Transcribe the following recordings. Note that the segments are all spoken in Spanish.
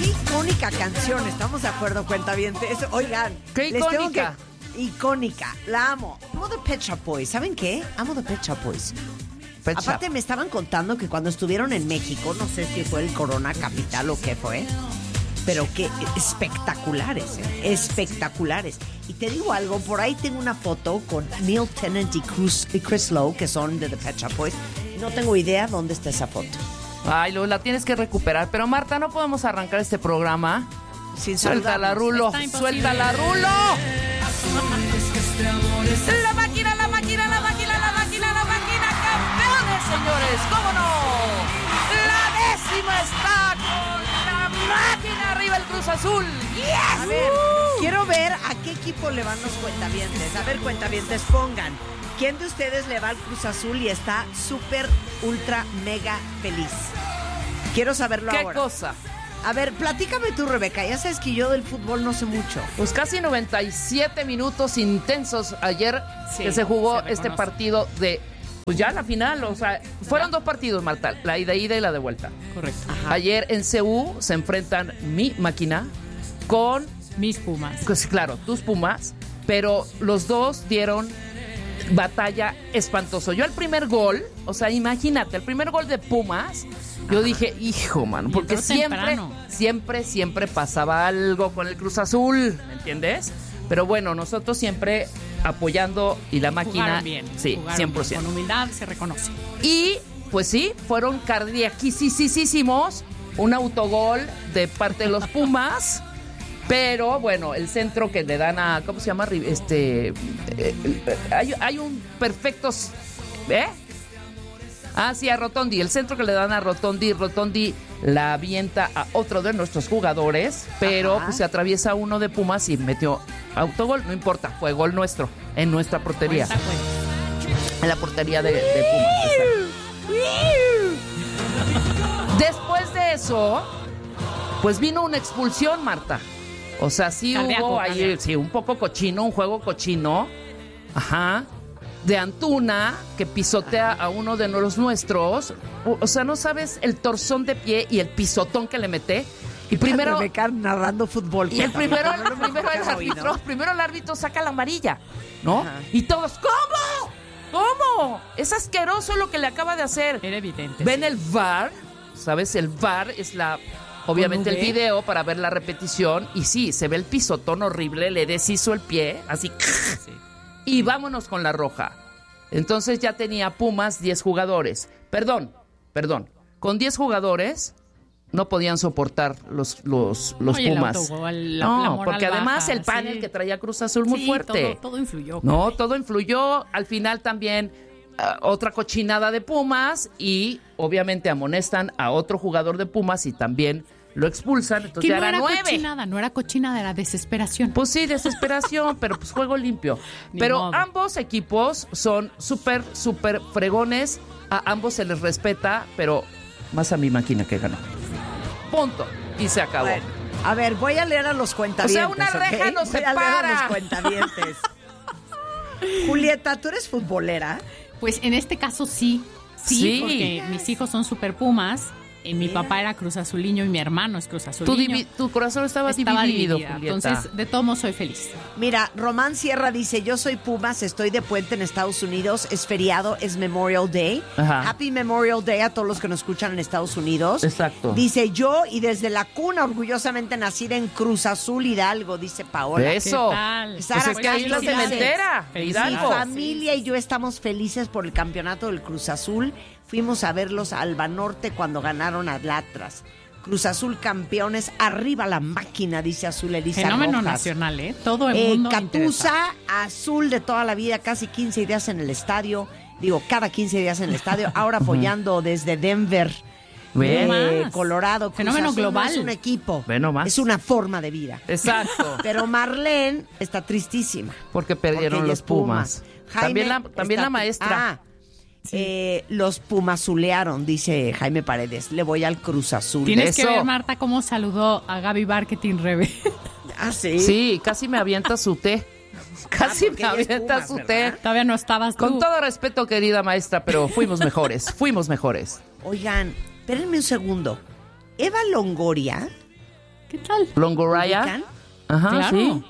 icónica canción, ¿estamos de acuerdo, cuentavientes? Oigan, ¿Qué icónica? Icónica, la amo. Amo The Pet Shop Boys. ¿Saben qué? Amo The Pet Shop Boys. Aparte me estaban contando que cuando estuvieron en México, no sé si fue el Corona Capital o qué fue, pero que espectaculares, espectaculares. Y te digo algo, por ahí tengo una foto con Neil Tennant y Chris Lowe, que son de The Pet Shop Boys. No tengo idea dónde está esa foto. Ay, la tienes que recuperar. Pero Marta, no podemos arrancar este programa Sin Suéltala, Rulo. Suéltala, Rulo. La máquina, la máquina, la máquina, la máquina, la máquina. Campeones, señores. ¿Cómo no? La décima está con la máquina arriba el Cruz Azul. ¡Yes! A ver, quiero ver a qué equipo le van los cuentavientes. A ver, cuentavientes, pongan. ¿Quién de ustedes le va al Cruz Azul y está súper, ultra, mega feliz? Quiero saberlo ahora. ¿Qué cosa? A ver, platícame tú, Rebeca. Ya sabes que yo del fútbol no sé mucho. Pues casi 97 minutos intensos ayer que se jugó este partido de... Pues ya la final, o sea, fueron dos partidos, Marta, la ida y la de vuelta. Correcto. Ajá. Ayer en CU se enfrentan mi máquina con... Mis Pumas. Pues claro, tus Pumas, pero los dos dieron batalla espantoso. Yo el primer gol, o sea, imagínate, el primer gol de Pumas, yo dije, hijo, mano, porque siempre pasaba algo con el Cruz Azul, ¿me entiendes? Pero bueno, nosotros siempre apoyando y la máquina, Jugaron bien, sí, jugaron 100%. bien, con humildad se reconoce. Y pues sí, fueron cardiaquísimos, un autogol de parte de los Pumas. Pero bueno, el centro que le dan a, ¿cómo se llama? Hay un perfecto, sí, a Rotondi. El centro que le dan a Rotondi la avienta a otro de nuestros jugadores, pero pues se atraviesa uno de Pumas y metió autogol. No importa, fue gol nuestro, en nuestra portería. En la portería de Pumas. Después de eso, pues vino una expulsión, Marta. O sea, sí hubo ahí, sí, un poco cochino, un juego cochino. Ajá. De Antuna, que pisotea a uno de los nuestros. O sea, no sabes el torzón de pie y el pisotón que le mete. Y primero... Rebeca narrando fútbol. Y primero el árbitro saca la amarilla, ¿no? Ajá. Y todos, ¿cómo? Es asqueroso lo que le acaba de hacer. Era evidente. Ven el VAR, ¿sabes? El VAR es obviamente el video para ver la repetición. Y sí, se ve el pisotón horrible, le deshizo el pie, así. Sí. Y vámonos con la roja. Entonces ya tenía Pumas 10 jugadores. Perdón. Con 10 jugadores no podían soportar los Pumas. Porque además el panel que traía Cruz Azul muy fuerte. Todo influyó. No, todo influyó. Al final también otra cochinada de Pumas y obviamente amonestan a otro jugador de Pumas y también lo expulsan. Entonces ya era 9. No era cochinada, era desesperación. Pues sí, desesperación, pero pues juego limpio. Pero modo. ambos equipos son súper fregones. A ambos se les respeta, pero más a mi máquina que ganó. Punto. Y se acabó. Bueno, a ver, voy a leer a los cuentavientes. O sea, una reja ¿ok? nos Voy a leer separa. a los cuentavientes. Julieta, ¿tú eres futbolera? Pues en este caso sí, porque mis hijos son super Pumas. Mi papá era Cruz Azuliño y mi hermano es Cruz Azuliño. Tu corazón estaba dividido, dividida. Julieta. Entonces, de todos modos, soy feliz. Mira, Román Sierra dice, yo soy Pumas, estoy de puente en Estados Unidos, es feriado, es Memorial Day. Ajá. Happy Memorial Day a todos los que nos escuchan en Estados Unidos. Exacto. Dice, yo y desde la cuna orgullosamente nacida en Cruz Azul, Hidalgo, dice Paola. Eso. ¿Qué tal? Pues Sara es que ahí es la Cárdenas. cementera. Mi Hidalgo. familia y yo estamos felices por el campeonato del Cruz Azul. Fuimos a verlos a Alba Norte cuando ganaron a Atlas. Cruz Azul campeones, arriba la máquina, dice Azul Elisa Fenómeno Rojas. nacional, Todo el mundo Catusa, Azul de toda la vida, casi 15 días en el estadio. Digo, cada 15 días en el estadio. Ahora apoyando desde Denver, Ven. Colorado. Cruz Fenómeno Azul global. No es un equipo, Ve nomás. es una forma de vida. Exacto. Pero Marlene está tristísima. Porque perdieron Porque ella los es Pumas. Pumas. Jaime También está- la maestra. Los Pumazulearon, dice Jaime Paredes. Le voy al Cruz Azul. Tienes que Eso. ver, Marta, cómo saludó a Gaby Marketing Rebe. Ah, sí. Sí, casi me avienta su té. Casi porque me ella es avienta Pumas, su ¿verdad? té. Todavía no estabas tú. Con todo respeto, querida maestra, pero fuimos mejores. Oigan, espérenme un segundo. Eva Longoria ¿Qué tal? Longoria. ¿Ubican? Ajá, Claro. sí.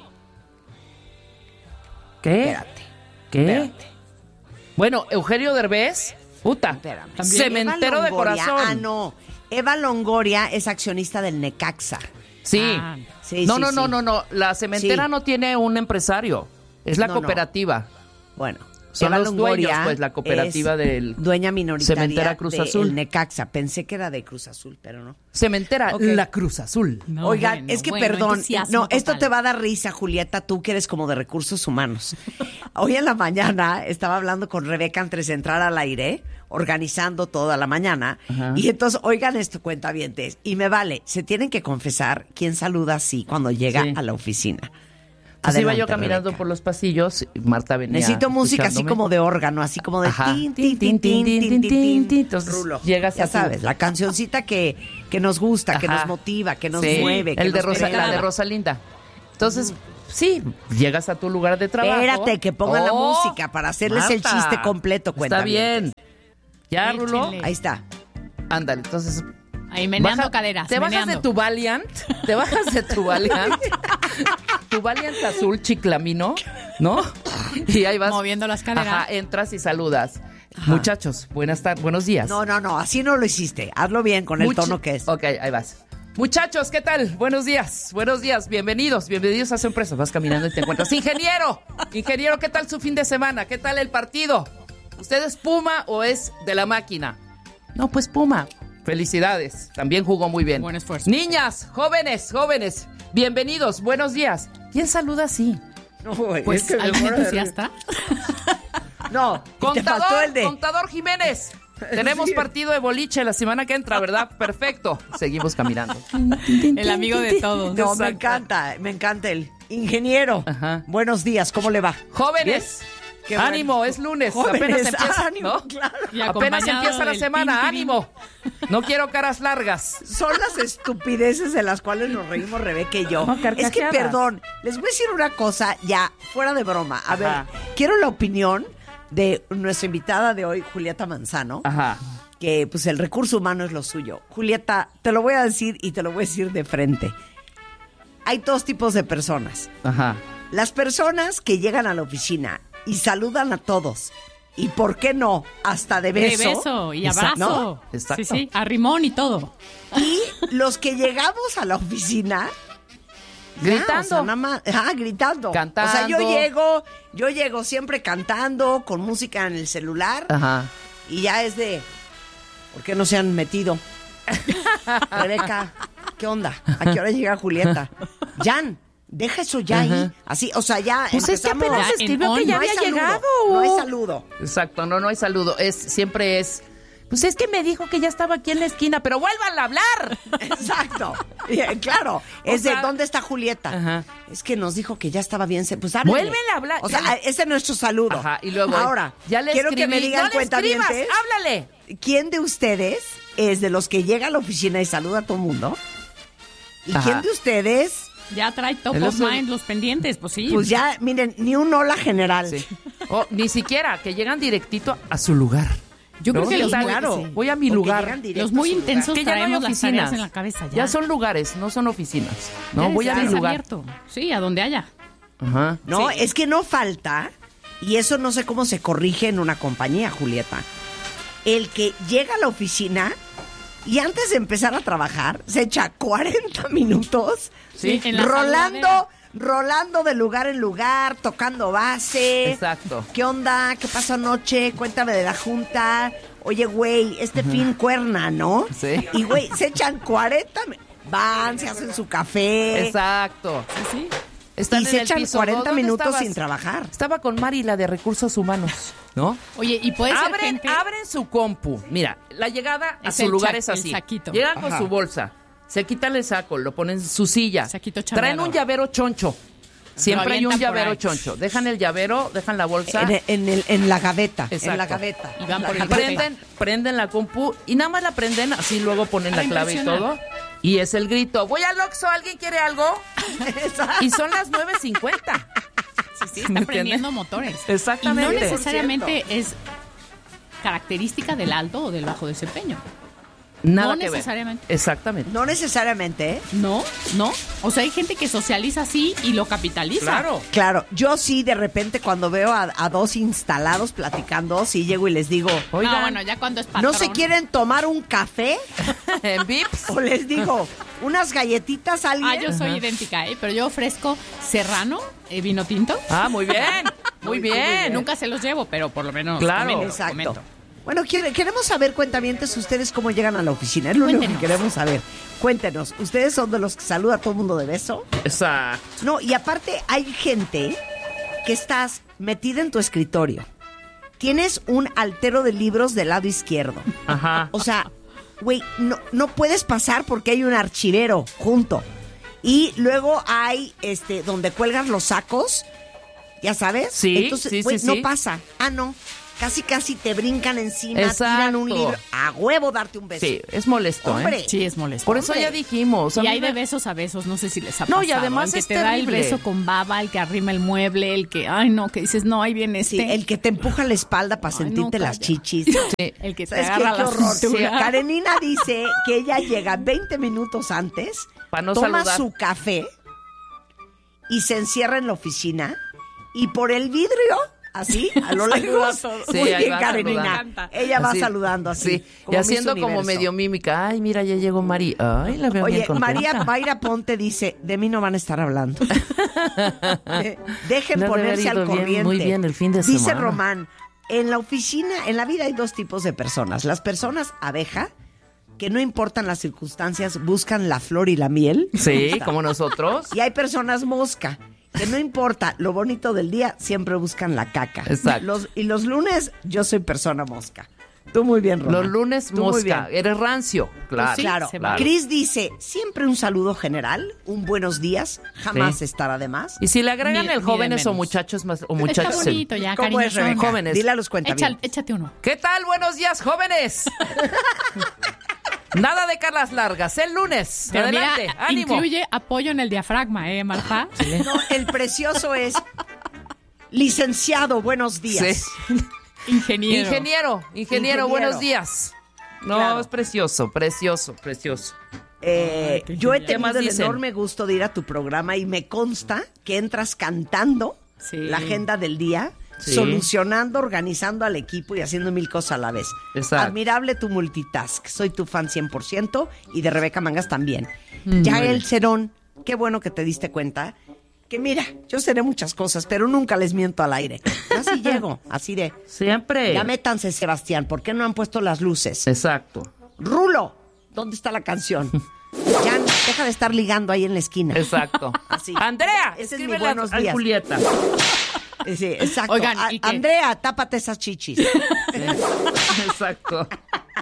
¿Qué? Espérate. Bueno, Eugenio Derbez, puta, Espérame. cementero Eva de Longoria. corazón. Ah, no. Eva Longoria es accionista del Necaxa. Sí. Ah, Sí, no, sí, no, sí. no, no, no. La cementera Sí. no tiene un empresario. Es la No, no. cooperativa. Bueno, Son Eva los Longoria dueños, pues, la cooperativa es del dueña minoritaria Cementera Cruz Azul. del Necaxa. Pensé que era de Cruz Azul, pero no. Cementera, Ok. la Cruz Azul. no, Oigan, bueno, es que bueno, perdón, entusiasmo no, esto total. te va a dar risa, Julieta, tú que eres como de recursos humanos. Hoy en la mañana estaba hablando con Rebeca antes de entrar al aire, organizando toda la mañana, Ajá. y entonces, oigan esto, cuentavientes, y me vale, se tienen que confesar quién saluda así cuando llega Sí. a la oficina. Pues iba yo Adelante, caminando Rebeca. por los pasillos, Marta venía Necesito música así escuchándome. como de órgano, así como de Ajá. tin, tin, tin, tin, tin, tin, tin. Entonces, Rulo. llegas Ya a tu- sabes, la cancioncita que nos gusta, que Ajá. nos motiva, que nos Sí, mueve, que el de nos la pega. de Rosalinda. Entonces, sí, llegas a tu lugar de trabajo. Espérate, que pongan la Oh, música para hacerles el Marta, chiste completo, Está cuentavientes. bien. ¿Ya, Rulo? Échenle. Ahí está. Ándale, entonces... Ahí meneando baja- caderas. Te bajas meneando. de tu Valiant, te bajas de tu Valiant, tu Valiant azul chiclamino, ¿no? Y ahí vas. Moviendo las caderas. Ajá, entras y saludas. Muchachos, buenos días. No, así no lo hiciste. Hazlo bien con el Much- tono que es. Ok, ahí vas. Muchachos, ¿qué tal? Buenos días, bienvenidos a Sorpresas. Vas caminando y te encuentras. Ingeniero, ¿qué tal su fin de semana? ¿Qué tal el partido? ¿Usted es Puma o es de la máquina? No, pues Puma. Felicidades, también jugó muy bien. Buen esfuerzo. Niñas, jóvenes, bienvenidos, buenos días. ¿Quién saluda así? No, güey, Pues es que me alguien muero de entusiasta. risa. No, y te faltó el de... Contador Jiménez. Tenemos Sí. partido de boliche la semana que entra, ¿verdad? Perfecto. Seguimos caminando. El amigo de todos. No, me Exacto. encanta el ingeniero. Ajá. Buenos días, ¿cómo le va? Jóvenes, Qué bueno. ánimo, es lunes. Jóvenes, apenas empieza, ánimo, ¿no? claro. Y Apenas acompañado empieza la del semana, tin, tin. ánimo. No quiero caras largas. Son las estupideces de las cuales nos reímos Rebeca y yo. No, Es que, carcajeadas. perdón, les voy a decir una cosa ya, fuera de broma. A Ajá. ver, quiero la opinión de nuestra invitada de hoy, Julieta Manzano, Ajá. que pues el recurso humano es lo suyo. Julieta, te lo voy a decir y te lo voy a decir de frente. Hay dos tipos de personas. Ajá. Las personas que llegan a la oficina y saludan a todos. Y por qué no, hasta de De beso. beso y Exacto. abrazo. Exacto. Sí, a rimón y todo. Y los que llegamos a la oficina Gritando. o sea, nada más, gritando. Cantando. O sea, yo llego siempre cantando, con música en el celular, Ajá. y ya es de, ¿por qué no se han metido? Rebeca, ¿qué onda? ¿A qué hora llega Julieta? Jan, deja eso ya ahí. Ajá. Así, o sea, ya Pues es que empezamos. apenas Ya, escribió que en ya on. había saludo, llegado. No hay saludo. Exacto, no hay saludo. Siempre es. Pues es que me dijo que ya estaba aquí en la esquina, pero vuelvan a hablar. Exacto. Claro. Es sea, de, ¿dónde está Julieta? Ajá. Es que nos dijo que ya estaba bien. Pues háblale. Vuelven a hablar. O sea, Ya le- ese es nuestro saludo. Ajá, y luego. Ahora, ya le quiero escribí. que me digan, no le escribas, cuentavientes, háblale. ¿quién de ustedes es de los que llega a la oficina y saluda a todo el mundo? ¿Y Ajá. quién de ustedes, Ya trae top El of oso- mind los pendientes, pues sí. pues ya, miren, ni un hola general? Sí. O ni siquiera, que llegan directito a su lugar. Yo creo ¿No? que O los sea, muy- claro. sí. Voy a mi Porque lugar. llegan directo Los muy a su lugar. intensos Que ya no hay traemos las oficinas. tareas en la cabeza ya. Ya son lugares, no son oficinas. No, Ya voy a mi es lugar. abierto. Sí, a donde haya. Ajá. No, Sí. es que no falta, y eso no sé cómo se corrige en una compañía, Julieta. El que llega a la oficina y antes de empezar a trabajar se echa 40 minutos Sí, en la rolando de lugar en lugar, tocando base. Exacto. ¿Qué onda? ¿Qué pasó anoche? Cuéntame de la junta. Oye, güey, este fin cuerna, ¿no? Sí. Y, güey, se echan 40... Van, se hacen su café. Exacto. Sí. Están Y en se el echan piso. 40 ¿Dónde minutos estabas? sin trabajar. Estaba con Mari, la de Recursos Humanos, ¿no? Oye, y puede ser gente... Abren su compu. Mira, la llegada a Es su el lugar cha- es el así. saquito. Llegan con Ajá. su bolsa, se quitan el saco, lo ponen en su silla. Saquito Traen chambeador. un llavero choncho. Siempre hay un avientan por llavero ahí. choncho. Dejan el llavero, dejan la bolsa. En la gaveta. Exacto. En la gaveta. Y van por La el gaveta. Prenden la compu y nada más la prenden, así luego ponen la Para clave y impresionar. todo. Y es el grito, voy al Oxxo, ¿alguien quiere algo? Exacto. Y son las 9:50. Sí, ¿Me está entiendes? prendiendo motores. Exactamente. Y no necesariamente es característica del alto o del bajo desempeño. Nada no que necesariamente. ver. Exactamente. No necesariamente, ¿eh? No. O sea, hay gente que socializa así y lo capitaliza. Claro. Claro, yo sí de repente cuando veo a dos instalados platicando, sí llego y les digo, Oigan, No, bueno, ya cuando es patrón. ¿no se quieren tomar un café? en Vips. O les digo, ¿unas galletitas a alguien? yo soy idéntica, pero yo ofrezco serrano, vino tinto. Muy bien. Muy bien. Nunca se los llevo, pero por lo menos Claro. Exacto. Bueno, queremos saber, cuentavientes, ustedes cómo llegan a la oficina. Es lo único que queremos saber. Cuéntenos, ¿ustedes son de los que saluda a todo el mundo de beso? Exacto. No, y aparte hay gente que estás metida en tu escritorio. Tienes un altero de libros del lado izquierdo. Ajá. O sea, güey, no puedes pasar porque hay un archivero junto. Y luego hay donde cuelgas los sacos, ya sabes. Sí, entonces, güey, no pasa. No. Casi te brincan encima, tiran un libro. A huevo darte un beso. Sí, es molesto, Hombre. Sí, es molesto. Por eso ya dijimos. Y hay de besos a besos, no sé si les ha pasado. No, y además el que es te da el terrible. beso con baba, el que arrima el mueble, el que, que dices, no, ahí viene Sí, el que te empuja la espalda para sentirte no, las calla. chichis. Sí. el que te ¿Sabes qué? agarra Qué la horror. cintura. Karenina dice que ella llega 20 minutos antes, Pa' no toma saludar. su café y se encierra en la oficina y por el vidrio, así, a lo lejos, Saluda a todos. Sí, muy ahí bien, va Karenina. saludando. Ella va Así. saludando así. Sí, como y Miss haciendo como Universo. medio mímica. Ay, mira, ya llegó Mari. Ay, la veo bien Oye, contenta. María Mayra Ponte dice, de mí no van a estar hablando. Dejen Le ha de ponerse haber al ido bien, corriente. muy bien el fin de Dice semana. Román, en la oficina, en la vida hay dos tipos de personas. Las personas abeja, que no importan las circunstancias, buscan la flor y la miel. Sí, como nosotros. Y hay personas mosca, que no importa lo bonito del día, siempre buscan la caca. Exacto. Y los lunes, yo soy persona mosca. Tú muy bien, Román. Los lunes Tú muy mosca. bien. Eres rancio. Claro. Sí, Claro. se vale. Cris dice, siempre un saludo general, un buenos días, jamás Sí. estará de más. Y si le agregan Ni- el ni jóvenes de o menos. muchachos más o Está muchachos. bonito ya, ¿Cómo es, cariñosón. Rebeca? Jóvenes. Dile a los cuentavientes. Échate uno. ¿Qué tal? Buenos días, jóvenes. Nada de caras largas. El lunes. Pero Adelante. mira, Ánimo. incluye apoyo en el diafragma, Marta? No, el precioso es licenciado, buenos días. Sí. Ingeniero. Ingeniero, buenos días. No, Claro. es precioso. Yo he ¿Qué más tenido el dicen? enorme gusto de ir a tu programa y me consta que entras cantando Sí. la agenda del día, Sí. solucionando, organizando al equipo y haciendo mil cosas a la vez. Exacto. Admirable tu multitask. Soy tu fan 100% y de Rebeca Mangas también. Yael Cerón, qué bueno que te diste cuenta que mira, yo seré muchas cosas, pero nunca les miento al aire. Yo así llego, así de... Siempre. Ya métanse, Sebastián, ¿por qué no han puesto las luces? Exacto. Rulo, ¿dónde está la canción? Jan, deja de estar ligando ahí en la esquina. Exacto. Así. Andrea, Ese es mi escríbele buenos a días. Julieta. Sí, exacto. Oigan, ¿y qué? Andrea, tápate esas chichis. Exacto.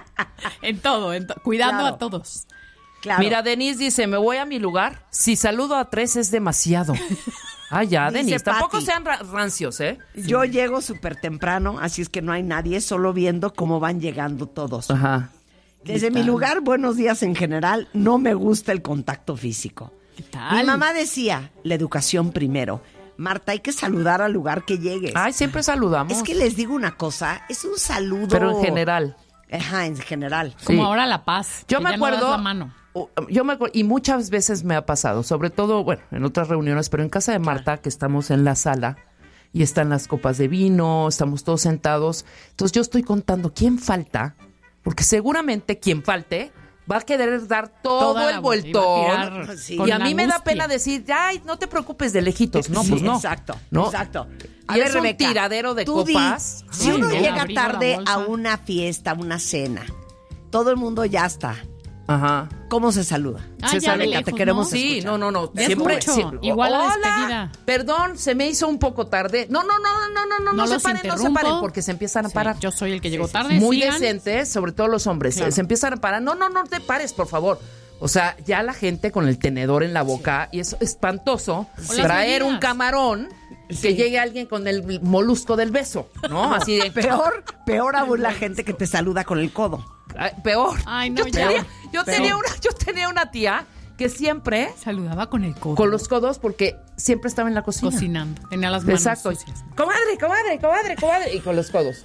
Cuidando Claro. a todos. Claro. Mira, Denise dice, me voy a mi lugar. Si saludo a 3 es demasiado. Ya, Dice Denise. Tampoco Pati. sean rancios, ¿eh? Yo llego súper temprano, así es que no hay nadie, solo viendo cómo van llegando todos. Ajá. Desde mi lugar, buenos días en general, no me gusta el contacto físico. ¿Qué tal? Mi mamá decía, la educación primero. Marta, hay que saludar al lugar que llegues. Ay, siempre saludamos. Es que les digo una cosa, es un saludo... Pero en general. Ajá, en general. Como Sí. ahora La Paz. Yo que me ya no das acuerdo, la mano. y muchas veces me ha pasado, sobre todo, bueno, en otras reuniones, pero en casa de Marta, que estamos en la sala y están las copas de vino, estamos todos sentados. Entonces yo estoy contando quién falta, porque seguramente quien falte va a querer dar todo Toda el la vueltón. iba a tirar Sí. con Y a mí me da angustia. pena decir, ay, no te preocupes de lejitos. No, Sí, pues no. Exacto, ¿No? exacto. Y es un tiradero de tú di, copas. si Ay, uno no. llega Abrigo la tarde bolsa. a una fiesta, a una cena, todo el mundo ya está. Ajá. ¿Cómo se saluda? Se ya sale, de te lejos, queremos ¿no? Sí, escuchar. no. Ya Siempre, escucho. siempre. Igual la Hola, despedida. perdón, se me hizo un poco tarde. No No se los paren, no se interrumpo. paren, porque se empiezan a Sí, parar. yo soy el que llegó tarde. Muy sigan. decentes, sobre todo los hombres. Claro. Se empiezan a parar. No te pares, por favor. O sea, ya la gente con el tenedor en la boca, y es espantoso O las traer bebidas. un camarón que llegue alguien con el molusco del beso, ¿no? Así de Peor aún la gente que te saluda con el codo. Peor. Ay, no, yo ya. tenía una tía que siempre saludaba con el codo. Con los codos, porque siempre estaba en la cocina. Cocinando. Tenía las manos Exacto. sucias. Comadre. Y con los codos.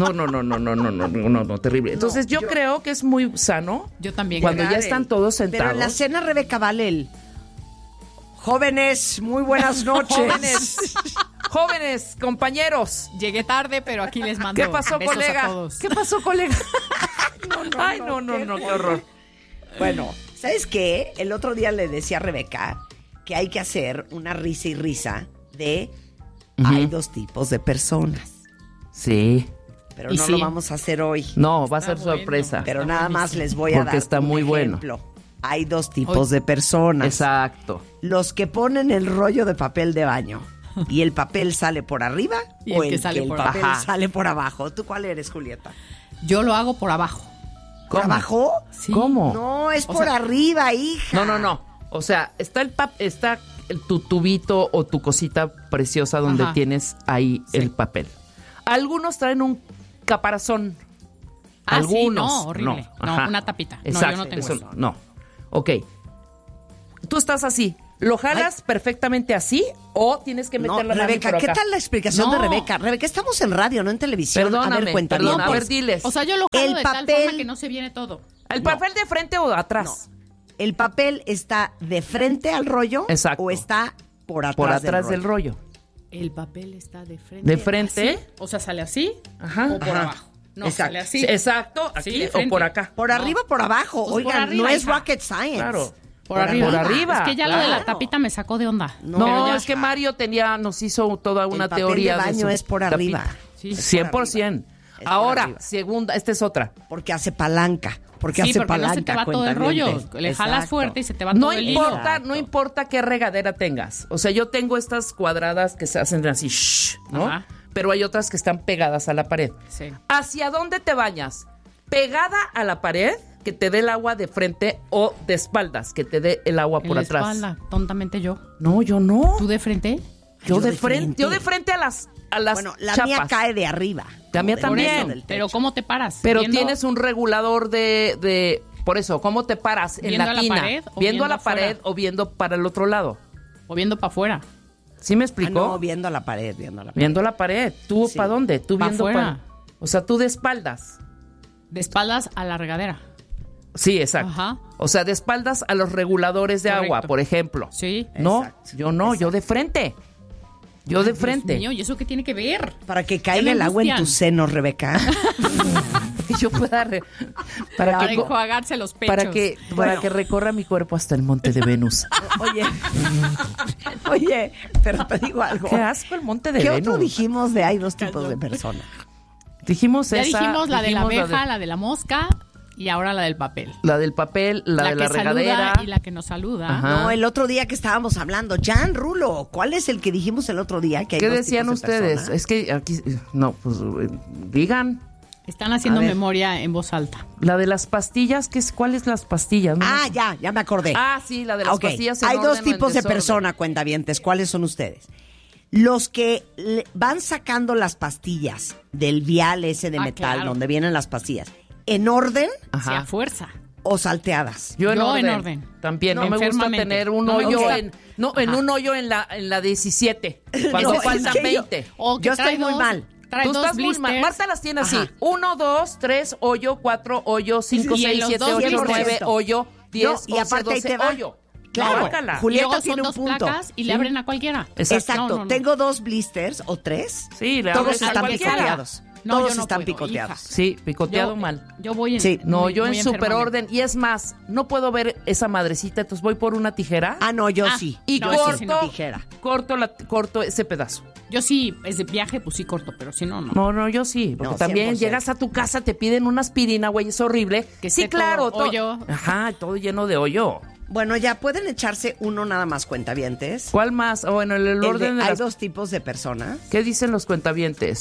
No, terrible. Entonces yo creo que es muy sano. Yo también. Cuando ya están todos sentados. Pero en la cena, Rebeca, vale el... Jóvenes, muy buenas noches. Jóvenes, compañeros. Llegué tarde, pero aquí les mando ¿Qué pasó, besos colega? a todos. ¿Qué pasó, colega? No, qué horror. Bueno, ¿sabes qué? El otro día le decía a Rebeca que hay que hacer una risa y risa de hay dos tipos de personas. Sí. Pero no lo vamos a hacer hoy. No, va a ser sorpresa. Pero nada más les voy a dar porque está muy ejemplo. Hay dos tipos de personas. Exacto. Los que ponen el rollo de papel de baño y el papel sale por arriba o el que papel sale por abajo. ¿Tú cuál eres, Julieta? Yo lo hago por abajo. ¿Por abajo? Sí. ¿Cómo? No, es por arriba, hija. No. O sea, está tu tubito o tu cosita preciosa donde tienes ahí el papel. Algunos traen un caparazón. Algunos. Sí, no, horrible. No, una tapita. Exacto. No, yo no tengo eso. No. Ok. Tú estás así. ¿Lo jalas perfectamente así o tienes que meter la mano Rebeca, por acá? ¿qué tal la explicación de Rebeca? Rebeca, estamos en radio, no en televisión. Perdóname, a ver, cuenta perdón, bien. a ver, diles. O sea, yo lo jalo de tal forma que no se viene todo. ¿El papel de frente o de atrás? No. ¿El papel está de frente al rollo? Exacto. ¿O está por atrás, por atrás del rollo? El papel está de frente. ¿De frente? ¿Así? O sea, ¿sale así? O por abajo. No, exacto. sale así. Sí, exacto, aquí o por acá. Por arriba o por abajo. Pues Oigan, por arriba, no es hija. rocket science. Claro. Por arriba. Por arriba. Es que ya lo de la tapita me sacó de onda. No, es que Mario nos hizo toda una teoría El papel de baño su es por tapita. arriba. Sí, 100%. por Ahora, arriba. segunda, esta es otra. Porque hace palanca. Porque Sí, hace porque palanca. no se te va todo el rollo. cuentavientes. Le jalas Exacto. fuerte y se te va todo el hilo. No importa qué regadera tengas. O sea, yo tengo estas cuadradas que se hacen así, ¿no? Ajá. Pero hay otras que están pegadas a la pared. Sí. ¿Hacia dónde te bañas? ¿Pegada a la pared? Que te dé el agua de frente o de espaldas, que te dé el agua por En la atrás. espalda, tontamente yo. No, yo no. ¿Tú de frente? Yo de frente. Yo de frente a las Bueno, la chapas. mía cae de arriba. La mía Como de también. medio del techo. Pero ¿cómo te paras? Pero ¿Viendo? tienes un regulador de por eso, ¿cómo te paras en ¿Viendo la a la tina? pared o ¿Viendo viendo a la afuera? pared o viendo para el otro lado? O viendo para afuera. ¿Sí me Ah, explicó? no, viendo a la pared, viendo a la pared. Viendo la pared. ¿Tú Sí. para dónde? Tú Pa' viendo afuera. O sea, tú de espaldas. De espaldas a la regadera. Sí, exacto. Ajá. O sea, de espaldas a los reguladores de Correcto. agua, por ejemplo. Sí. No, Exacto. yo no, yo de frente. Yo de frente. Dios mío, ¿y eso qué tiene que ver? Para que Ya caiga me el agua en angustian. tus senos, Rebeca. Que yo pueda Para que enjuagarse los pechos. para que recorra mi cuerpo hasta el monte de Venus. Oye, pero te digo algo. Qué asco el monte de ¿Qué Venus. otro dijimos de hay dos tipos de personas? Dijimos Ya esa. dijimos la de la dijimos abeja, la de la mosca y ahora la del papel. la del papel, la de la que regadera. saluda y la que nos saluda. Ajá. No, el otro día que estábamos hablando, Jan Rulo, ¿cuál es el que dijimos el otro día? Que hay ¿Qué dos decían tipos de ustedes? personas? Es que aquí no, pues digan. Están haciendo A ver. memoria en voz alta. La de las pastillas, ¿cuáles las pastillas? No Ah, me- ya me acordé. Ah, sí, la de las Ok, pastillas en hay orden dos o en tipos de desorden. personas, cuentavientes. ¿Cuáles son ustedes? Los que van sacando las pastillas del vial ese de metal, claro. donde vienen las pastillas, ¿en orden Ajá. Sí, a fuerza. o salteadas? Yo en Yo orden. en orden. También, No, no me gusta enfermamente. tener un No me hoyo gusta. en un hoyo en la 17, cuando No, es faltan que yo- 20. O que Yo estoy trae muy dos- mal. Trae Tú dos estás muy mal. blisters. Marta las tiene así. Ajá. 1, 2, 3, hoyo, 4, hoyo, 5, Sí, en 6, los 7, dos 8, blisters. 9, hoyo, 10, No, 11, y aparte ahí 12, te va. hoyo. Claro. Guácala. Y Julieta luego tiene son un dos punto. placas y le Sí. abren a cualquiera. Exacto. No, no, no. Tengo 2 blisters o 3. Sí, le Todos abres a están cualquiera. picoteados. No, Todos yo no están puedo, picoteados. hija. Sí, picoteado Yo- mal. Yo voy en. Sí. No, muy- yo muy en super enfermamente. orden. Y es más, no puedo ver esa madrecita, entonces voy por una tijera Ah, no, yo Ah, sí. y no, Yo ese sí, sí no. tijera. corto ese pedazo. Yo sí, es de viaje, pues sí corto, pero si no, no. No, yo sí, porque No, también 100%. llegas a tu casa, te piden una aspirina, güey, es horrible. Que Sí, esté claro, todo hoyo. Ajá, todo lleno de hoyo. Bueno, ya pueden echarse uno nada más, cuentavientes. ¿Cuál más? Bueno, el El de, orden de hay las... dos tipos de personas. ¿Qué dicen los cuentavientes?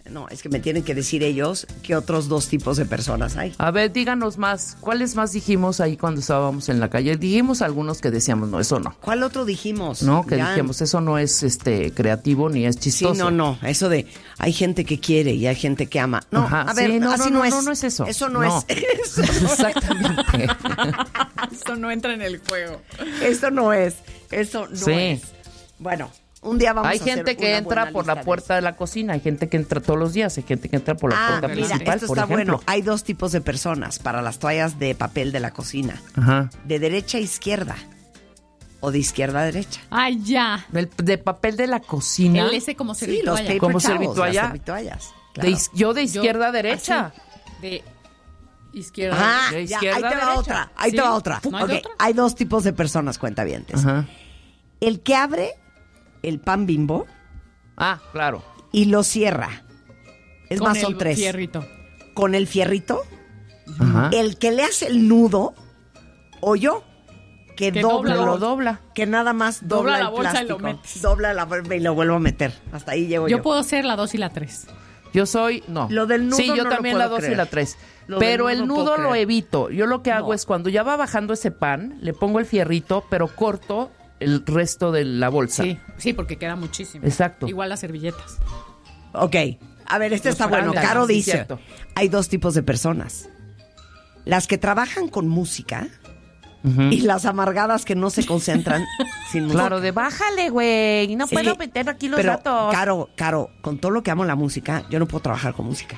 No, es que me tienen que decir ellos qué otros 2 tipos de personas hay. A ver, díganos más. ¿Cuáles más dijimos ahí cuando estábamos en la calle? Dijimos algunos que decíamos, no, eso no. ¿Cuál otro dijimos? No, que dijimos, eso no es creativo ni es chistoso. Sí, no. Eso de hay gente que quiere y hay gente que ama. No, Ajá, a ver, sí, así no es. No es eso. Eso no es. Eso no Exactamente. Eso no entra en el juego. Eso no es. Eso no Sí. es. Bueno, un día vamos a Hay hacer gente que una entra buena por la lista de puerta de la cocina, hay gente que entra todos los días, hay gente que entra por la puerta mira, principal, esto por está ejemplo. bueno. Hay 2 tipos de personas para las toallas de papel de la cocina. Ajá. De derecha a izquierda o de izquierda a derecha. Ay, ya. De papel de la cocina. El ese como Sí, los servitoalla. paper ¿Como towels, servitoalla? las servitoallas. Claro. Yo de izquierda a derecha. Así, de izquierda. Ah, de ya, izquierda ahí te a va derecha. otra. Ahí ¿Sí? te va otra. ¿No hay de Ok, otra? hay 2 tipos de personas, cuentavientes. Ajá. El que abre el pan Bimbo Ah, claro. y lo cierra. Es Con más, el son 3. fierrito. Con el fierrito, Ajá. el que le hace el nudo, o yo, que dobla, lo dobla. que nada más dobla, Dobla la el bolsa y plástico. lo metes. Dobla la bolsa y lo vuelvo a meter. Hasta ahí llego yo. Yo puedo ser la 2 y la 3. Yo soy, no. Lo del nudo sí, yo no lo también puedo la 2 y creer. la 3. Lo Pero del el nudo nudo puedo lo creer. evito. Yo lo que hago No. es cuando ya va bajando ese pan, le pongo el fierrito, pero corto el resto de la bolsa. Sí, porque queda muchísimo. Exacto. Igual las servilletas. Ok, a ver, este Los está bueno. frangas, Caro sí, dice, cierto. hay 2 tipos de personas. Las que trabajan con música Ujú. y las amargadas que no se concentran sin música. Claro, de bájale, güey. No Sí, puedo meter aquí los pero, datos. Caro, con todo lo que amo la música, yo no puedo trabajar con música.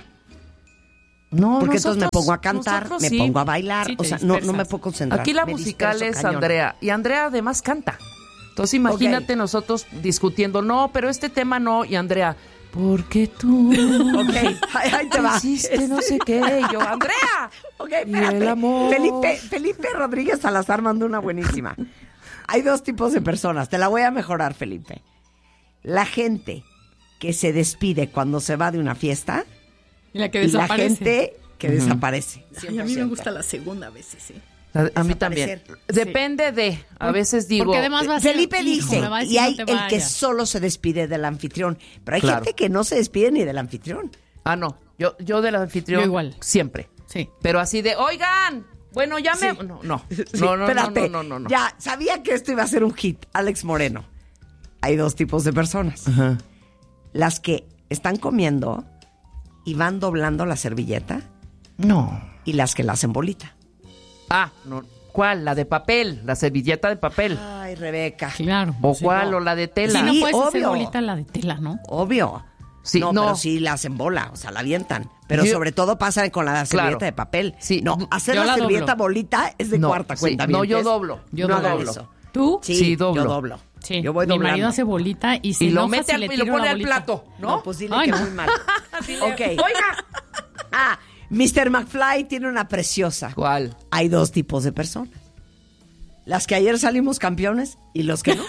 No, Porque entonces me nosotros- pongo a cantar, nosotros me sí. pongo a bailar, Sí, o te sea, no me dispersas. puedo concentrar. Aquí la Me musical disperso es cañón. Andrea. Y Andrea además canta. Entonces imagínate nosotros discutiendo, no, pero este tema no. Y Andrea, porque tú Ok, ahí te va. hiciste no sé qué. Y yo, Andrea. Ok, Y espérate. el amor. Felipe Rodríguez Salazar mandó una buenísima. Hay 2 tipos de personas. Te la voy a mejorar, Felipe. La gente que se despide cuando se va de una fiesta Y la que y la desaparece. gente que desaparece. Sí, a mí me gusta la segunda vez, sí. A mí también. Desaparecer. Depende de, a veces digo, Porque además va a ser, Felipe hijo, dice, me va a decir, y hay no te el que vayas. solo se despide del anfitrión. Pero hay Claro. gente que no se despide ni del anfitrión. no, yo del anfitrión Yo igual. siempre. Sí. Pero así de, oigan, bueno, ya me... Sí. No. Sí, No. espérate. Ya, sabía que esto iba a ser un hit. Alex Moreno. Hay 2 tipos de personas. Ajá. Las que están comiendo y van doblando la servilleta No. y las que la hacen bolita. No. ¿Cuál? La de papel, la servilleta de papel. Ay, Rebeca. Claro. ¿O sí. cuál? no. ¿O la de tela? Sí, no Sí, puedes hacer obvio. bolita la de tela, ¿no? Obvio. Sí, no, no. pero sí la hacen bola, o sea, la avientan. Pero Yo- sobre todo pasa con la servilleta Claro. de papel. Sí. No, hacer Yo la la servilleta doblo. bolita es de No, cuarta sí. cuenta. No, yo doblo. Yo no doblo. hagan eso. ¿Tú? Sí, Sí, doblo. yo doblo. Sí. Yo voy Mi doblando. marido hace bolita y se Y lo enoja mete si le y lo tiro pone la al bolita. plato, ¿no? No, pues dile Ay, que no. muy mal. Dile, Ok. Oiga. Mr. McFly tiene una preciosa. ¿Cuál? Hay 2 tipos de personas. Las que ayer salimos campeones y los que no.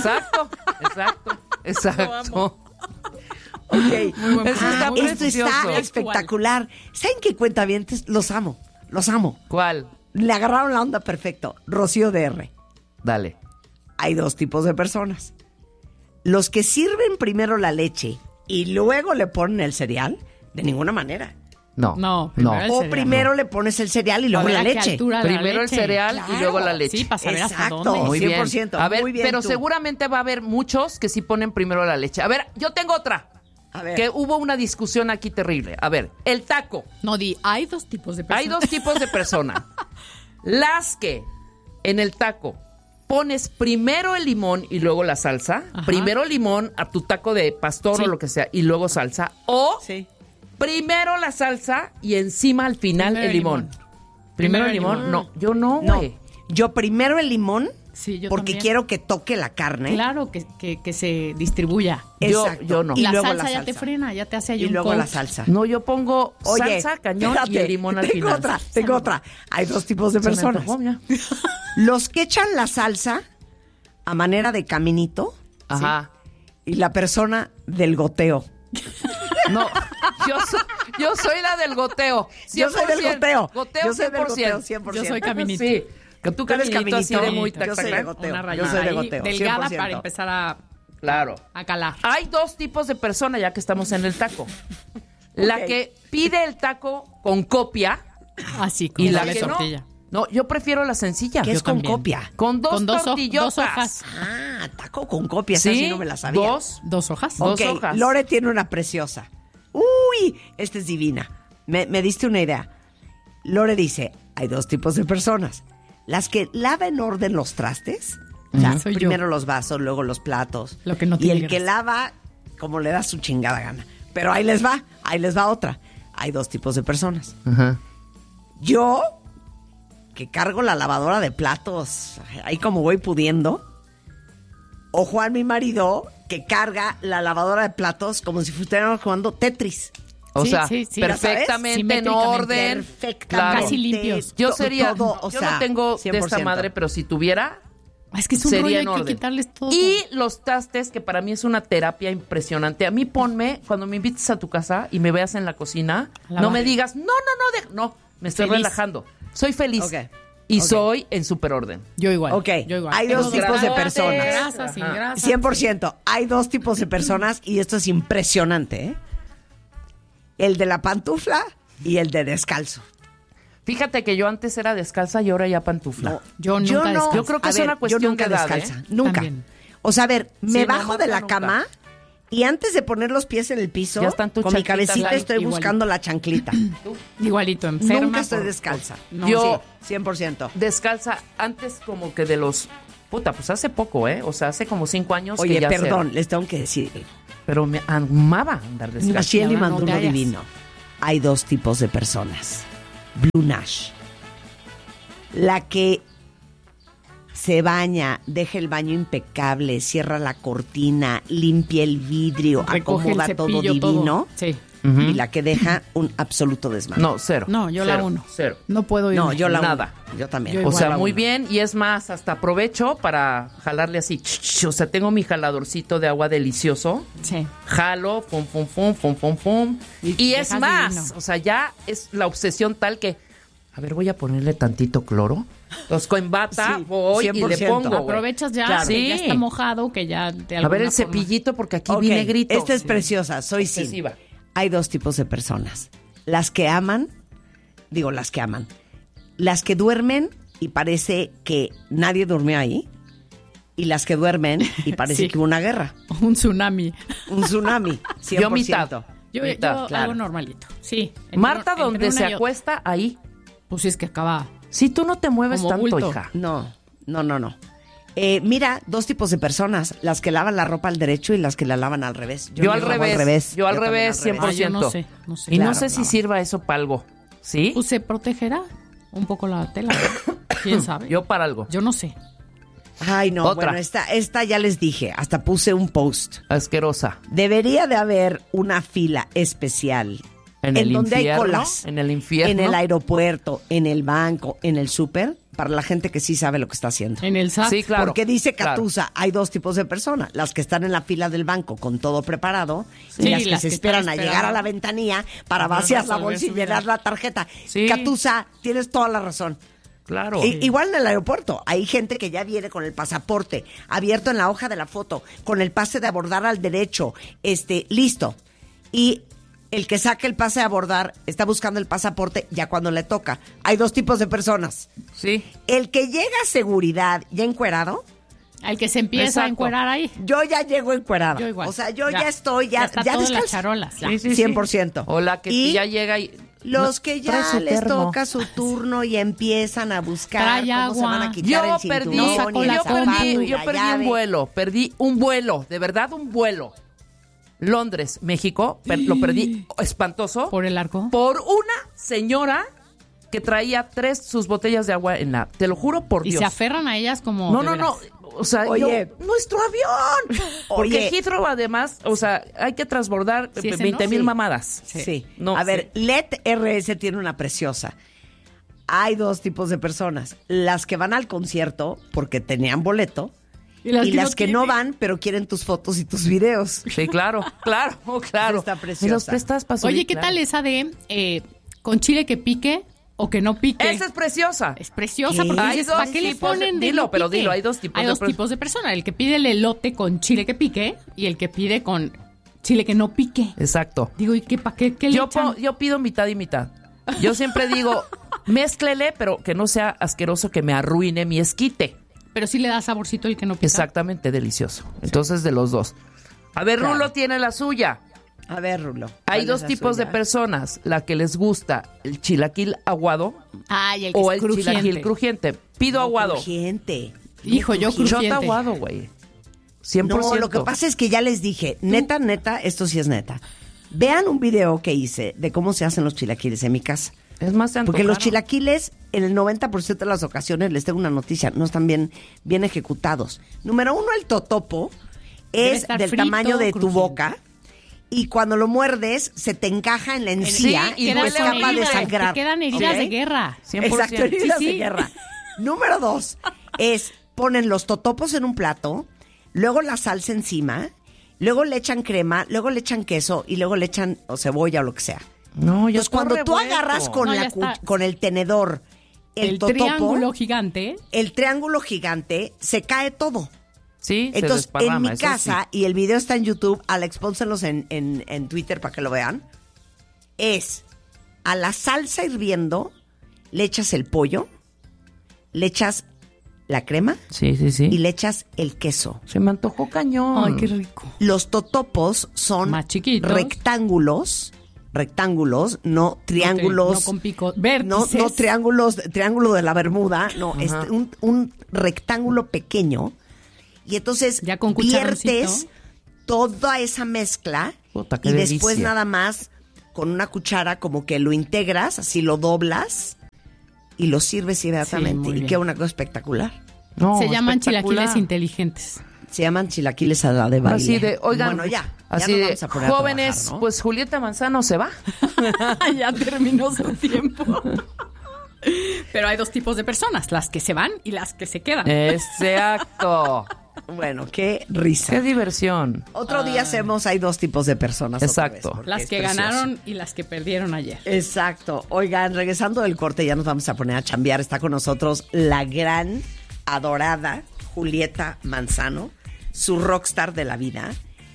Exacto. Ok. Eso está esto precioso. está espectacular. ¿Saben qué cuentavientes? Los amo. ¿Cuál? Le agarraron la onda perfecto. Rocío DR. Dale. Hay 2 tipos de personas. Los que sirven primero la leche y luego le ponen el cereal, de ninguna manera. No. No, primero el O cereal, primero le pones el cereal y luego A ver la a qué leche. altura la Primero el leche. cereal Claro. y luego la leche. Sí, para saber hasta Exacto. dónde. Muy bien. 100%, A ver, muy bien pero tú. seguramente va a haber muchos que sí ponen primero la leche. A ver, yo tengo otra. A ver. Que hubo una discusión aquí terrible. A ver, el taco. No, hay 2 tipos de personas. Hay 2 tipos de personas. Las que en el taco pones primero el limón y luego la salsa. Ajá. Primero limón a tu taco de pastor Sí. o lo que sea y luego salsa. O Sí. primero la salsa y encima al final Primero el el limón. limón. Primero el Primero el limón. limón. No, yo no, No, güey. yo primero el limón Sí, yo porque también. quiero que toque la carne. Claro, que se distribuya. Exacto. Yo no. Y la luego salsa ya te frena, ya te hace ahí Y un luego coat. la salsa. No, yo pongo Oye, salsa, cañón y espérate, el limón al tengo final. Tengo otra. Hay 2 tipos de Se me personas. antojó, mira. Los que echan la salsa a manera de caminito Ajá. y la persona del goteo. No, yo soy la del goteo. 100%. Yo soy del goteo. Goteo Yo soy del 100%. goteo 100%. Yo soy caminito. Sí. Que tú Tú eres caminito así de caminito. muy Yo tac, soy tac, de tac. goteo. Una Yo rayada soy de ahí, goteo. delgada 100%. para empezar Claro. a calar. Hay 2 tipos de personas, ya que estamos en el taco. La que pide el taco con copia. Así, con y la doble que tortilla. No, yo prefiero la sencilla. ¿Qué es con copia? Con dos dos tortillotas. hojas. Ah, taco con copia, esa sí no me la sabía. Dos hojas. Ok, Dos hojas. Lore tiene una preciosa. Uy, esta es divina. Me diste una idea. Lore dice, hay 2 tipos de personas. Las que lava en orden los trastes. O sea, Soy primero yo. los vasos, luego los platos. Lo que no y tiene el que grasa. lava como le da su chingada gana. Pero ahí les va otra. Hay 2 tipos de personas. Ajá. Yo, que cargo la lavadora de platos, ahí como voy pudiendo. O Juan, mi marido, que carga la lavadora de platos como si estuviéramos jugando Tetris. O Sí, sea, sí, sí. perfectamente en Simétricamente. orden. Perfectamente. Casi limpios. Yo sería, todo, o yo sea, no tengo de esta 100%. madre, pero si tuviera, Es que es un sería en rollo, hay orden. que quitarles todo. Y los trastes, que para mí es una terapia impresionante. A mí ponme, cuando me invites a tu casa y me veas en la cocina, La no madre. me digas, no, me estoy Feliz. relajando. Soy feliz. Ok. Y Ok. soy en superorden. Yo igual. Ok, Yo igual. hay Tengo 2 tipos de grasa, personas. Sin grasa, sin Ajá. grasa. 100%. Hay 2 tipos de personas y esto es impresionante, ¿eh? El de la pantufla y el de descalzo. Fíjate que yo antes era descalza y ahora ya pantufla. No, Yo nunca descalzo. Yo creo que A es ver, una cuestión yo nunca de edad, descalza, ¿eh? nunca. También. O sea, a ver, me Sí, no, bajo de la nunca. cama y antes de poner los pies en el piso, Ya están tus con mi chanclitas cabecita ahí, estoy igualito. buscando la chanclita. Igualito, enferma. Nunca estoy por- descalza. No. Yo- Sí, 100%. Descalza antes como que de los... Puta, pues hace poco, ¿eh? O sea, hace como 5 años Oye, que ya perdón, sé. les tengo que decir. Pero me amaba andar descalza. Shelly ahora no mandó te uno hagas. divino. Hay 2 tipos de personas. Blue Nash. La que se baña, deja el baño impecable, cierra la cortina, limpia el vidrio, Recoge el acomoda todo cepillo, divino. Sí. Ujú. Y la que deja un absoluto desmadre. No, cero. No, yo Cero, la uno. Cero. No puedo ir. No, yo la Nada. uno. Yo también. Yo O igual sea, la muy uno. bien. Y es más, hasta aprovecho para jalarle así. O sea, tengo mi jaladorcito de agua delicioso. Sí. Jalo, pum, pum, pum, pum, pum, pum. Y es dejas más, divino. o sea, ya es la obsesión tal que, a ver, voy a ponerle tantito cloro. Entonces, con bata Sí, voy y le 100%. pongo, güey. Aprovechas ya, Claro. que ya Sí. está mojado, que ya de A ver alguna el forma- cepillito porque aquí Ok, viene grito. esta es preciosa, soy sin. Obsesiva. Hay 2 tipos de personas. Las que aman, las que aman. Las que duermen y parece que nadie durmió ahí. Y las que duermen y parece Sí. que hubo una guerra. Un tsunami. Un tsunami. 100%. Yo mitad. Yo Mitad, claro. hago normalito. Sí. Entre- Marta, entre donde una se y otra. acuesta, ahí. Pues sí, es que acaba. Si tú no te mueves Como tanto, bulto. hija. No. Mira, 2 tipos de personas. Las que lavan la ropa al derecho y las que la lavan al revés. Yo al lavo revés. Yo al también revés, 100%. Ah, yo no sé, no sé. Y Claro, no sé si no. sirva eso para algo. ¿Sí? Pues se protegerá un poco la tela. ¿Quién sabe? Yo para algo. Yo no sé. Ay, no. Otra. Bueno, esta ya les dije. Hasta puse un post. Asquerosa. Debería de haber una fila especial En el donde infierno. hay colas. En el infierno. En el aeropuerto, en el banco, en el súper, para la gente que sí sabe lo que está haciendo. En el SAT. Sí, claro. Porque dice claro. Catusa, hay 2 tipos de personas. Las que están en la fila del banco con todo preparado Sí, y las que las se que esperan están a llegar esperando. a la ventanilla para Para vaciar la resolver bolsa y su vida. llenar la tarjeta. Sí. Catusa, tienes toda la razón. Claro. Igual en el aeropuerto, hay gente que ya viene con el pasaporte abierto en la hoja de la foto, con el pase de abordar al derecho, listo. Y el que saca el pase de abordar está buscando el pasaporte ya cuando le toca. Hay 2 tipos de personas. Sí. El que llega a seguridad ya encuerado, Al que se empieza Exacto. a encuerar ahí. yo ya llego encuerada. Yo igual. O sea, yo ya estoy, ya está todo en las descalza. charolas. ya. Sí, sí, sí. 100%. O la que Y ya llega y... los No, que trae ya su les termo. toca su turno y empiezan a buscar Trae cómo se agua. van a quitar Yo el perdí, cinturón sacó y la el zapato y yo la perdí llave. perdí un vuelo, de verdad un vuelo. Londres, México, lo perdí espantoso ¿Por el arco? por una señora que traía sus botellas de agua en la, te lo juro por Y Dios. se aferran a ellas como. No, de no, veras. no. O sea, Oye. nuestro avión. Porque Oye. Heathrow además, o sea, hay que transbordar Sí, ese 20,000 no. mamadas. Sí. No, a ver, sí. LED RS tiene una preciosa. Hay 2 tipos de personas. Las que van al concierto porque tenían boleto y las que no tienen. van pero quieren tus fotos y tus videos. Sí, claro, claro, claro. Está preciosa. ¿Me los prestas para subir? Oye, ¿qué Claro. tal esa de con chile que pique o que no pique? Esa es preciosa. Es preciosa ¿Qué? porque Hay dices, dos ¿para qué le tipos de- ponen de dilo, no pero pique? dilo, hay dos tipos Hay de dos personas. tipos de personas. El que pide el elote con chile que pique y el que pide con Chile que no pique. Exacto. Digo, ¿y qué, para qué le echan? Yo pido mitad y mitad. Yo siempre digo, mézclele, pero que no sea asqueroso, que me arruine mi esquite. Pero sí le da saborcito el que no pica. Exactamente, delicioso. Entonces, de los dos. A ver, claro. Rulo tiene la suya. A ver, Rulo. Hay dos tipos de personas. La que les gusta el chilaquil aguado el que o es el chilaquil crujiente. Pido aguado. Crujiente. Hijo, yo crujiente. Yo aguado, güey. 100%. No, lo que pasa es que ya les dije, neta, esto sí es neta. Vean un video que hice de cómo se hacen los chilaquiles en mi casa. Es más, porque los chilaquiles, en el 90% de las ocasiones, les tengo una noticia, no están bien ejecutados. Número 1, el totopo es del frito, tamaño de tu boca. Y cuando lo muerdes, se te encaja en la encía y no es capaz de sangrar. Te quedan heridas de guerra. 100%. Exacto, heridas de guerra. Número 2 es, ponen los totopos en un plato, luego la salsa encima, luego le echan crema, luego le echan queso y luego le echan cebolla o lo que sea. No, entonces cuando tú agarras con el tenedor el totopo, el triángulo gigante, se cae todo. Sí, entonces, en mi casa, y el video está en YouTube, Alex, pónselos en Twitter para que lo vean, es a la salsa hirviendo, le echas el pollo, le echas la crema y le echas el queso. Se me antojó cañón. Ay, qué rico. Los totopos son más chiquitos, rectángulos, no triángulos. No con pico, vértices. No triángulo de la Bermuda, no, es un rectángulo pequeño. Y entonces ya con viertes toda esa mezcla y después nada más con una cuchara como que lo integras, así lo doblas y lo sirves inmediatamente. Y queda una cosa espectacular. No, se llaman chilaquiles inteligentes. Se llaman chilaquiles a la de baile. Así de, oigan, bueno, ya así nos de, vamos a poner jóvenes, a trabajar, ¿no? Pues Julieta Manzano se va. Ya terminó su tiempo. Pero hay dos tipos de personas, las que se van y las que se quedan. Exacto. Bueno, qué risa. Qué diversión. Otro día hay dos tipos de personas. Exacto. Otra vez, las que ganaron y las que perdieron ayer. Exacto. Oigan, regresando del corte, ya nos vamos a poner a chambear. Está con nosotros la gran, adorada Julieta Manzano, su rockstar de la vida.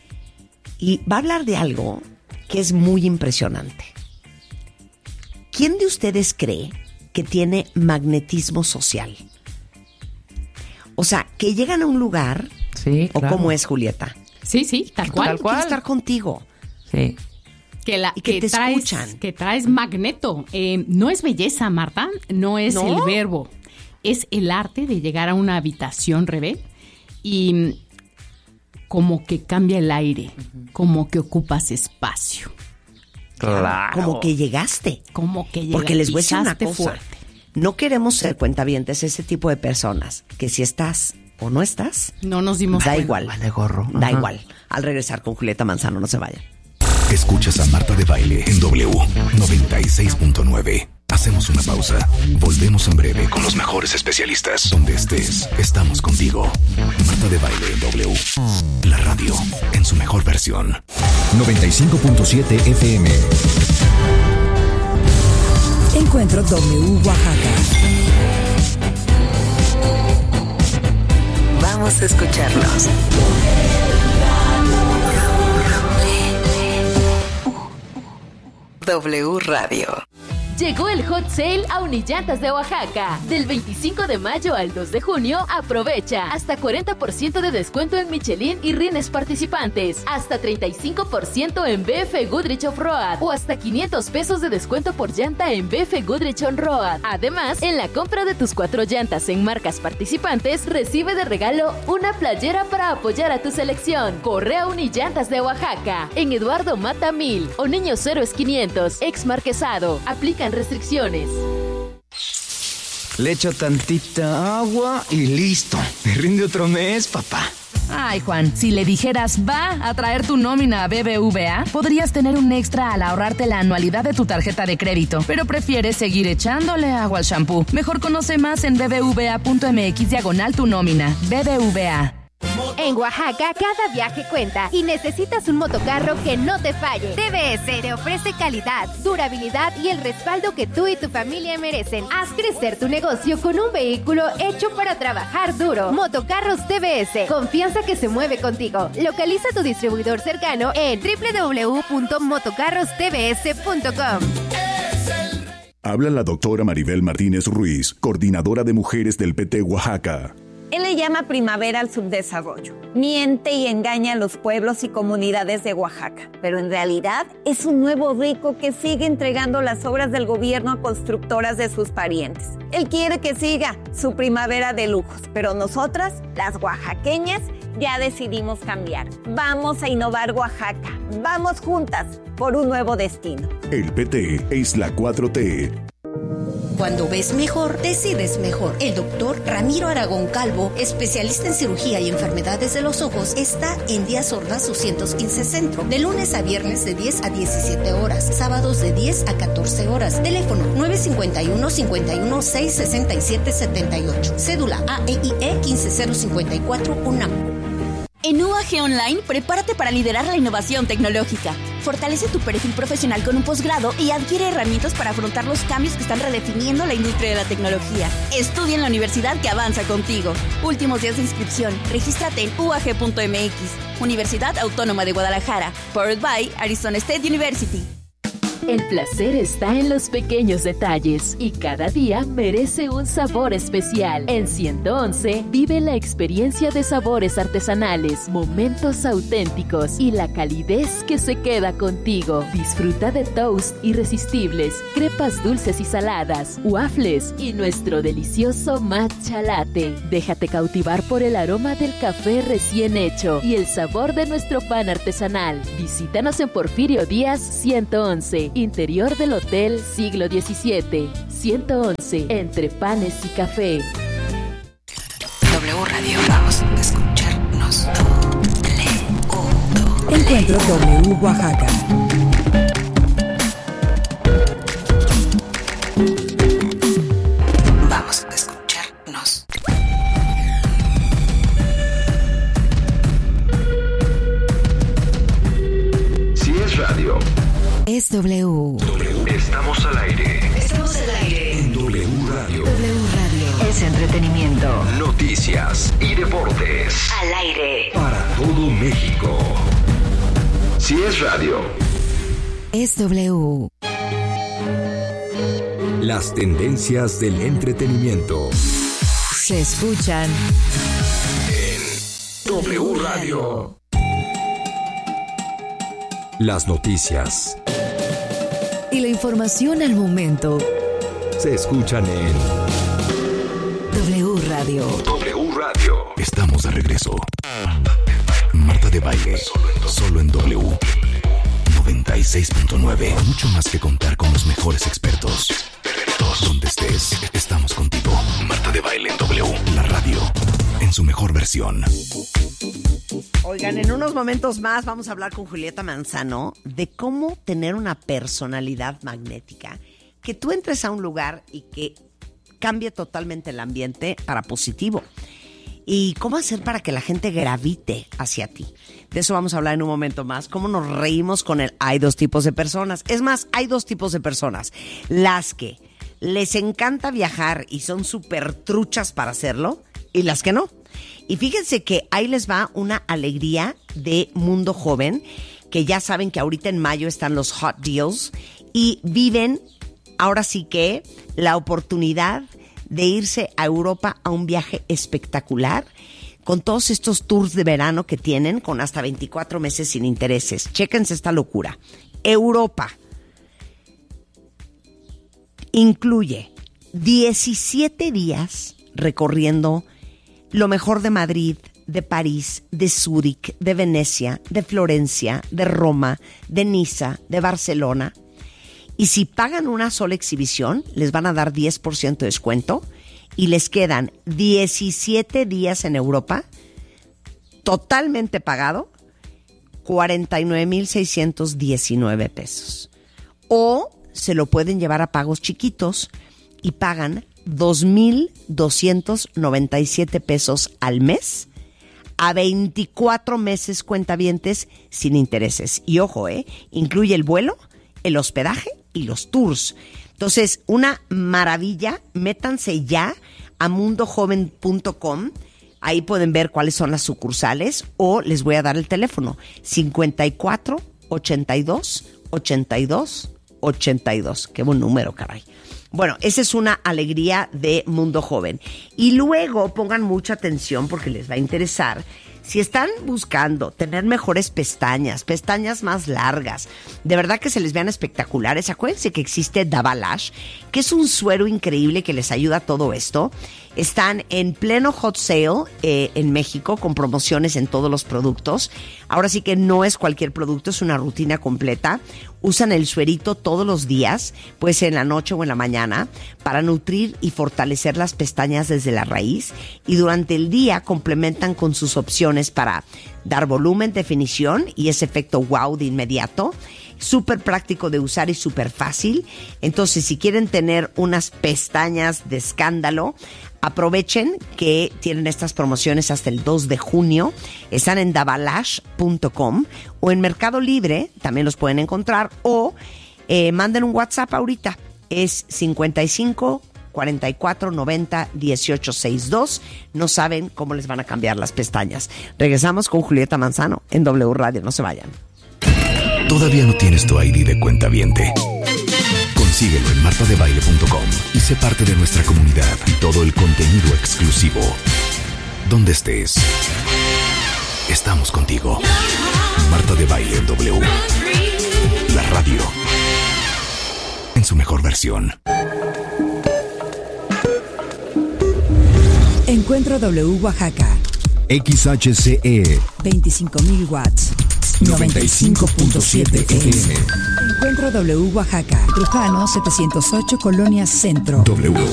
Y va a hablar de algo que es muy impresionante. ¿Quién de ustedes cree que tiene magnetismo social? O sea, que llegan a un lugar, sí, claro. ¿O cómo es, Julieta? Sí, tal cual. Quiere estar contigo. Sí. Que te escuchan. Que traes magneto. No es belleza, Marta, no es el verbo. Es el arte de llegar a una habitación, Rebe, y como que cambia el aire, como que ocupas espacio. Claro. Como que llegaste. Como que llegaste. Porque les voy a decir una cosa. Fuerte. No queremos ser cuentavientes ese tipo de personas que si estás o no estás, no nos dimos da cuenta. igual. Vale gorro. Da igual. Al regresar con Julieta Manzano, no se vayan. Escuchas a Marta de Baile en W 96.9. Hacemos una pausa. Volvemos en breve con los mejores especialistas. Donde estés, estamos contigo. Marta de Baile en W. La radio en su mejor versión. 95.7 FM. Encuentro W Oaxaca. Vamos a escucharnos. W Radio. Llegó el Hot Sale a Unillantas de Oaxaca. Del 25 de mayo al 2 de junio, aprovecha hasta 40% de descuento en Michelin y rines participantes, hasta 35% en BF Goodrich Off-Road o hasta 500 pesos de descuento por llanta en BF Goodrich On-Road. Además, en la compra de tus 4 llantas en marcas participantes, recibe de regalo una playera para apoyar a tu selección. Corre a Unillantas de Oaxaca, en Eduardo Mata 1000 o Niños Héroes 500, ex Marquesado. Aplican restricciones. Le echo tantita agua y listo. Me rinde otro mes, papá. Ay, Juan, si le dijeras va a traer tu nómina a BBVA, podrías tener un extra al ahorrarte la anualidad de tu tarjeta de crédito, pero prefieres seguir echándole agua al shampoo. Mejor conoce más en bbva.mx/tu nómina. BBVA. En Oaxaca, cada viaje cuenta y necesitas un motocarro que no te falle. TBS te ofrece calidad, durabilidad y el respaldo que tú y tu familia merecen. Haz crecer tu negocio con un vehículo hecho para trabajar duro. Motocarros TBS, confianza que se mueve contigo. Localiza tu distribuidor cercano en www.motocarrostbs.com. Habla la doctora Maribel Martínez Ruiz, coordinadora de mujeres del PT Oaxaca. Él le llama primavera al subdesarrollo. Miente y engaña a los pueblos y comunidades de Oaxaca. Pero en realidad es un nuevo rico que sigue entregando las obras del gobierno a constructoras de sus parientes. Él quiere que siga su primavera de lujos. Pero nosotras, las oaxaqueñas, ya decidimos cambiar. Vamos a innovar Oaxaca. Vamos juntas por un nuevo destino. El PT es la 4T. Cuando ves mejor, decides mejor. El doctor Ramiro Aragón Calvo, especialista en cirugía y enfermedades de los ojos, está en Díaz Ordaz 215 Centro, de lunes a viernes de 10 a 17 horas, sábados de 10 a 14 horas. Teléfono 951-51-667-78. Cédula AEIE 15054 UNAM. En UAG Online, prepárate para liderar la innovación tecnológica. Fortalece tu perfil profesional con un posgrado y adquiere herramientas para afrontar los cambios que están redefiniendo la industria de la tecnología. Estudia en la universidad que avanza contigo. Últimos días de inscripción. Regístrate en uag.mx. Universidad Autónoma de Guadalajara. Powered by Arizona State University. El placer está en los pequeños detalles y cada día merece un sabor especial. En 111 vive la experiencia de sabores artesanales, momentos auténticos y la calidez que se queda contigo. Disfruta de toast irresistibles, crepas dulces y saladas, waffles y nuestro delicioso matcha latte. Déjate cautivar por el aroma del café recién hecho y el sabor de nuestro pan artesanal. Visítanos en Porfirio Díaz 111. Interior del Hotel Siglo XVII, 111, entre panes y café. W Radio, vamos a escucharnos. Encuentro W Oaxaca. Vamos a escucharnos. Si es radio, es W. Estamos al aire. Estamos al aire. En W Radio. W Radio. Es entretenimiento. Noticias y deportes. Al aire. Para todo México. Si es radio, es W. Las tendencias del entretenimiento. Se escuchan en W Radio. Las noticias y la información al momento se escuchan en W Radio. W Radio. Estamos de regreso. Marta de Baile. Solo en W. 96.9. Mucho más que contar con los mejores expertos. Donde estés, estamos contigo. Marta de Baile en W. La radio en su mejor versión. Oigan, en unos momentos más vamos a hablar con Julieta Manzano de cómo tener una personalidad magnética. Que tú entres a un lugar y que cambie totalmente el ambiente para positivo. Y cómo hacer para que la gente gravite hacia ti. De eso vamos a hablar en un momento más. Cómo nos reímos con el hay dos tipos de personas. Es más, hay dos tipos de personas. Las que les encanta viajar y son súper truchas para hacerlo y las que no. Y fíjense que ahí les va una alegría de Mundo Joven, que ya saben que ahorita en mayo están los Hot Deals y viven ahora sí que la oportunidad de irse a Europa a un viaje espectacular con todos estos tours de verano que tienen con hasta 24 meses sin intereses. Chéquense esta locura. Europa incluye 17 días recorriendo lo mejor de Madrid, de París, de Zúrich, de Venecia, de Florencia, de Roma, de Niza, de Barcelona. Y si pagan una sola exhibición, les van a dar 10% de descuento y les quedan 17 días en Europa, totalmente pagado, 49,619 pesos. O se lo pueden llevar a pagos chiquitos y pagan 2,297 pesos al mes a 24 meses cuentavientes sin intereses. Y ojo, incluye el vuelo, el hospedaje y los tours. Entonces, una maravilla. Métanse ya a mundojoven.com. Ahí pueden ver cuáles son las sucursales o les voy a dar el teléfono 54 82 82 82. Qué buen número, caray. Bueno, esa es una alegría de Mundo Joven. Y luego pongan mucha atención porque les va a interesar. Si están buscando tener mejores pestañas más largas, de verdad que se les vean espectaculares, acuérdense que existe Davalash, que es un suero increíble que les ayuda a todo esto. Están en pleno hot sale en México con promociones en todos los productos. Ahora sí que no es cualquier producto, es una rutina completa. Usan el suerito todos los días, puede ser en la noche o en la mañana, para nutrir y fortalecer las pestañas desde la raíz. Y durante el día complementan con sus opciones para dar volumen, definición y ese efecto wow de inmediato. Súper práctico de usar y súper fácil. Entonces, si quieren tener unas pestañas de escándalo, aprovechen que tienen estas promociones hasta el 2 de junio. Están en davalash.com o en Mercado Libre, también los pueden encontrar. O manden un WhatsApp ahorita. Es 55 44 90 18 62. No saben cómo les van a cambiar las pestañas. Regresamos con Julieta Manzano en W Radio. No se vayan. ¿Todavía no tienes tu ID de cuentaviente? Consíguelo en martadebaile.com y sé parte de nuestra comunidad y todo el contenido exclusivo. Donde estés, estamos contigo. Marta de Baile en W. La radio en su mejor versión. Encuentro W Oaxaca. XHCE 25,000 watts. 95.7 FM. Encuentro W Oaxaca. Trujano 708 Colonia Centro. W.